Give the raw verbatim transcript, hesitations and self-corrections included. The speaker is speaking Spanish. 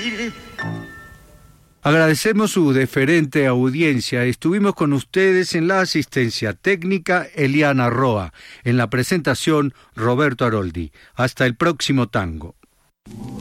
abril. Agradecemos su deferente audiencia. Estuvimos con ustedes en la asistencia técnica Eliana Roa, en la presentación Roberto Aroldi. Hasta el próximo tango.